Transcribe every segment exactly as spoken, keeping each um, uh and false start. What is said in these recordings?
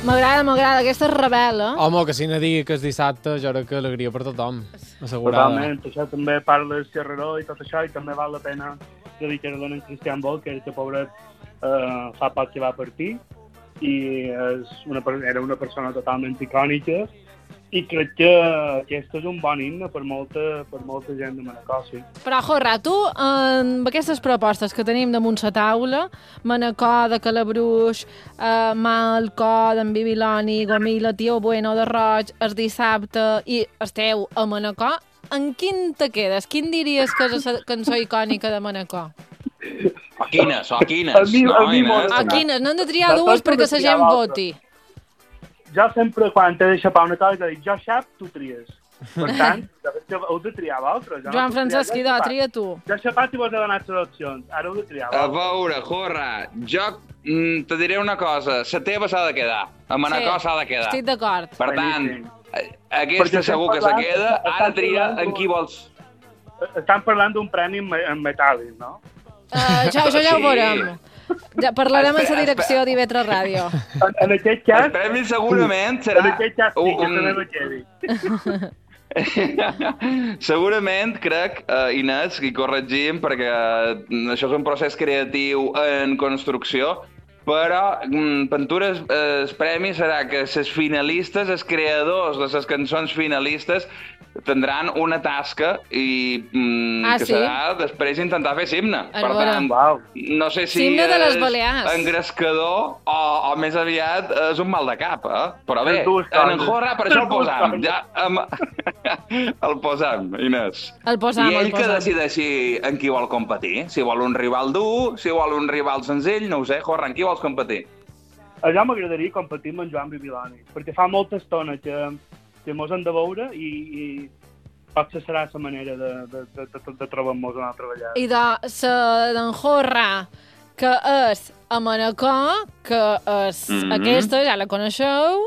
M'agrada, m'agrada, aquesta és rebel, eh? Home, que si no digui que és dissabte, jo crec que alegria per tothom, assegurada. Totalment, això també parla del xerreró i tot això, i també val la pena dedicar-lo en Cristian Walker, que pobret eh, fa poc que va partir, i és una, era una persona totalment icònica, i crec que aquest és un bon himne per molta, per molta gent de Manacor, sí. Però, Jorra, tu, amb aquestes propostes que tenim damunt la taula, Manacor de Calabruix, eh, Malcor d'en Bibiloni, Gomila, Tio Bueno de Roig, el dissabte, i esteu a Manacor, en quin te quedes? Quin diries que és la cançó icònica de Manacor? O quines, o quines. A mi, no, a mi Inés? A quines? No hem de triar dues perquè la gent voti. Jo sempre, quan t'he de xapar una cosa, dic, jo xap, tu tries. Per tant, heu de triar vosaltres. Joan Francesc Idò, tria tu. Jo xapat i vos he donat les opcions. Ara heu de triar A vosaltres. veure, Jorra, jo mm, te diré una cosa. La teva s'ha de quedar. A Manacor s'ha de quedar. Estic d'acord. Per tant, Boníssim. aquesta Perquè segur que se estem queda. parlant- Ara estem tria parlant en d'un- qui vols. Estan parlant d'un premi en, en metàl·lic, no? Uh, això, això ja ho Sí. veurem. Ja parlarem en la Espera, direcció espera. d'I V tres Ràdio. En, en aquest El cas... premi segurament serà... En aquest cas sí, que un- també me quedi. Segurament, crec, uh, Inés, i corregim, perquè uh, això és un procés creatiu en construcció, però mm, Pentures, eh, el premi serà que les finalistes, els creadors de les cançons finalistes, tindran una tasca i mm, Ah, que sí? serà després intentar fer l'himne. A Per veure. tant, Uau. no sé si L'himne de les és Balears. engrescador o, o més aviat és un mal de cap, eh? Però bé, Les dues en en coses. Jorra per això el Les dues posam. coses. Ja, amb... el posam, Inés. El posam, I ell el que posam. decideixi en qui vol competir. Si vol un rival dur, si vol un rival senzill, no ho sé. Jorra, en qui vols competir? A jo m'agradaria competir amb en Joan Bibiloni, perquè fa molta estona que, que mos hem de veure i, i potser serà la manera de, de, de, de, de trobar-nos una altra vegada. I de la d'en Jorra, que és a Manacor, que és Mhm. aquesta, ja la coneixeu.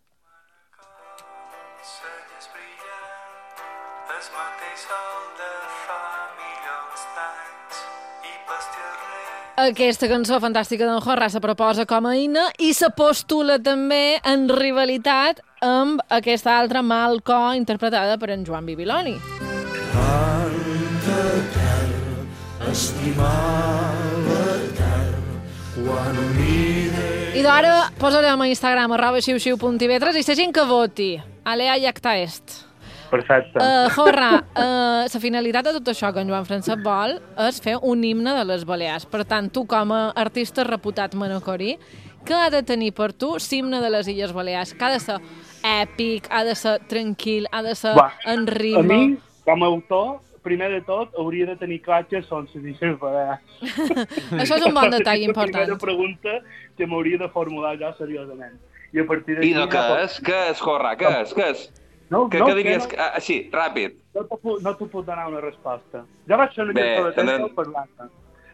Segues brillant, el mateix sol de fa milions d'anys i pel carrer. Aquesta cançó fantàstica d'en Jorra se proposa com a himne i se postula també en rivalitat amb aquesta altra Malcor interpretada per en Joan Bibiloni. Canta terra, estimar la terra, quan unida... I d'ara posarem a Instagram arroba xiu-xiu punt i ve tres i la gent que voti. Alea jacta est. Perfecte. Uh, Jorra, uh, la finalitat de tot això que en Joan Francesc vol és fer un himne de les Balears. Per tant, tu com a artista reputat manacorí, què ha de tenir per tu l'himne de les Illes Balears? Que ha de ser èpic, ha de ser tranquil, ha de ser Va, en A ritme. mi, com a autor, primer de tot, hauria de tenir clar que són les Illes Balears. Això és un bon detall És la important. primera pregunta que m'hauria de formular jo seriosament. I a partir d'aquí... I de què és? Què és, Jorra? Què és? Què és? No, Què, no, què diries? que Que... ah, Així, ràpid. No, no, t'ho puc- no t'ho puc donar una resposta. Jo vaig fer una Bé, cançó de tindrem- temps parlant.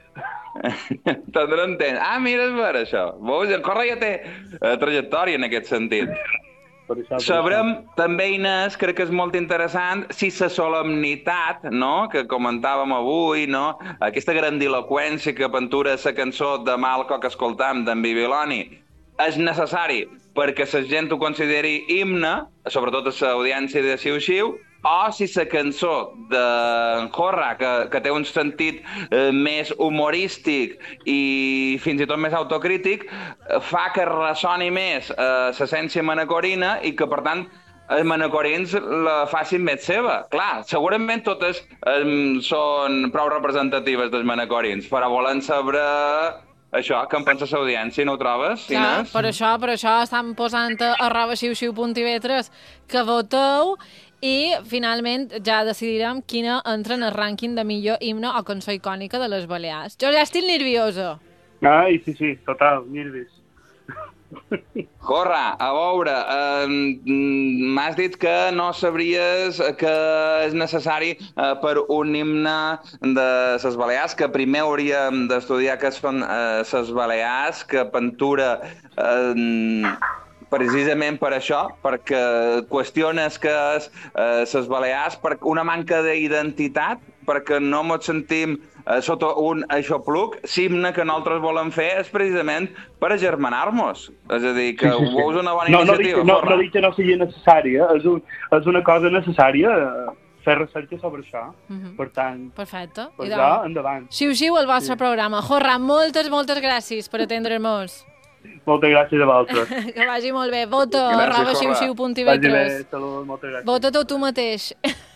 Te'n entén. Ah, mira, és vera, això. Veus? En Jorra ja té eh, trajectòria en aquest sentit. Per això, per Sabrem també, Inés, crec que és molt interessant, si la solemnitat, no?, que comentàvem avui, no?, aquesta grandiloquència que aventura la cançó de Malco que escoltam d'en Bibiloni, és necessari perquè la gent ho consideri himne, sobretot a l'audiència de Xiu-Xiu, o si la cançó d'en Jorra, que, que té un sentit eh, més humorístic i fins i tot més autocrític, eh, fa que ressoni més eh, l'essència manacorina i que, per tant, els manacorins la facin més seva. Clar, segurament totes eh, són prou representatives dels manacorins, però volen saber això, que en pensa l'audiència, no ho trobes, Clar, Inés? per això, per això estan posant a arroba xiu-xiu punt i ve tres que voteu i finalment ja decidirem quina entra en el rànquing de millor himne o cançó icònica de les Balears. Jo ja estic nerviosa. Ai, sí, sí, total, nervis. Jorra, a veure, eh, mm, m'has dit que no sabries que és necessari eh, per un himne de ses Balears, que primer hauríem d'estudiar què són eh, ses Balears, que Pentura eh, precisament per això, perquè qüestiones que és eh, ses Balears, per una manca d'identitat, perquè no ens sentim eh, sota un aixopluc, l'himne que nosaltres volem fer és precisament per agermanar-nos. És a dir, que Sí, sí, sí. veus una bona No, no, dic, iniciativa. no, Forra. no dic que no sigui necessària, és, un, és una cosa necessària eh, fer recerca sobre això. Mhm. Per tant, Perfecte. per I això, doncs, endavant. xiu-xiu al vostre programa. Jorra, moltes, moltes gràcies per atendre'ns. Moltes gràcies a vosaltres. Que vagi molt bé. Voto, Gràcies, arroba Jorra. xiu-xiu punt i Vagi bé, tres. salut, moltes gràcies. Vota-t'ho tu mateix.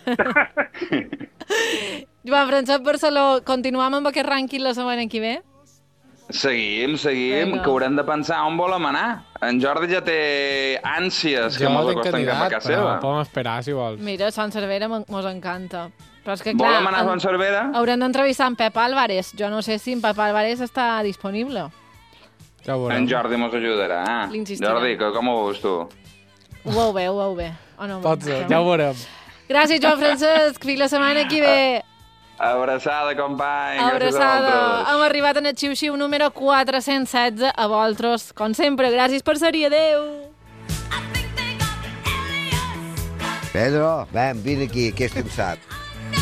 Joan Francesc Barceló, continuam amb aquest rànquing la setmana que ve? Seguim, seguim, Vinga. que haurem de pensar on volem anar. En Jordi ja té ànsies que Jo mos tinc acostem cap a candidat, casa però seva. podem esperar, si vols. Mira, Sant Cervera mon- mos encanta. Però és que, clar, Volem anar a en- Sant Cervera? haurem d'entrevistar en Pep Álvarez. Jo no sé si en Pep Álvarez està disponible. Ja ho veurem. En Jordi mos ajudarà. L'insistirem. Jordi, que com ho veus tu? Ho veu bé, ho veu bé. O no, Pot ser, ja ho veurem. Gràcies, Joan Francesc. Fins la setmana que ve. Abraçada, company. Gràcies a Abraçada. vosaltres. Hem arribat en el xiu-xiu número quatre-cents setze a vosaltres. Com sempre, gràcies per ser-hi. Adéu. Pedro, ven, vine aquí, que és cansat.